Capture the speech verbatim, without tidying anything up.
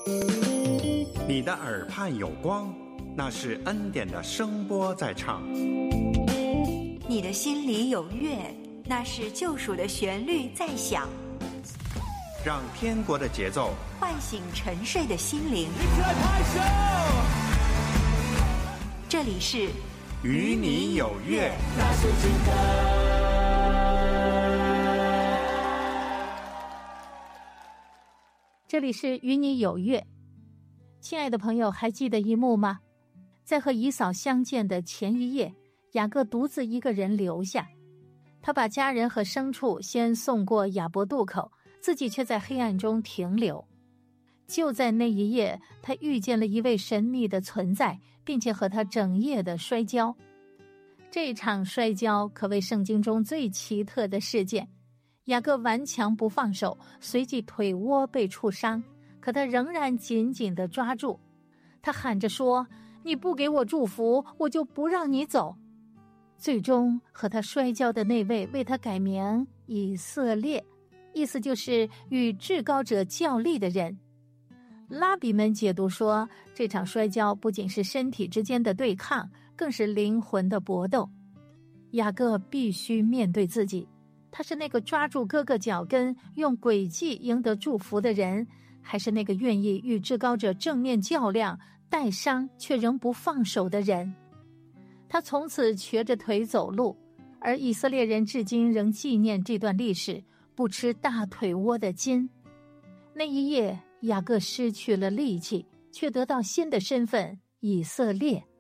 你的耳畔有光，那是恩典的声波在唱。 你的心里有乐，那是救赎的旋律在响。 让天国的节奏唤醒沉睡的心灵。这里是与你有约。 这里是与你有约。亲爱的朋友，还记得一幕吗？在和以扫相见的前一夜，雅各独自一个人留下，他把家人和牲畜先送过雅博渡口，自己却在黑暗中停留。就在那一夜，他遇见了一位神秘的存在，并且和他整夜的摔跤。这场摔跤可谓圣经中最奇特的事件。雅各顽强不放手，随即腿窝被触伤，可他仍然紧紧地抓住。他喊着说：你不给我祝福，我就不让你走。最终和他摔跤的那位为他改名以色列，意思就是与至高者较力的人。拉比们解读说，这场摔跤不仅是身体之间的对抗，更是灵魂的搏斗。雅各必须面对自己，他是那个抓住哥哥脚跟用诡计赢得祝福的人，还是那个愿意与至高者正面较量带伤却仍不放手的人？他从此瘸着腿走路，而以色列人至今仍纪念这段历史，不吃大腿窝的筋。那一夜，雅各失去了力气，却得到新的身份以色列。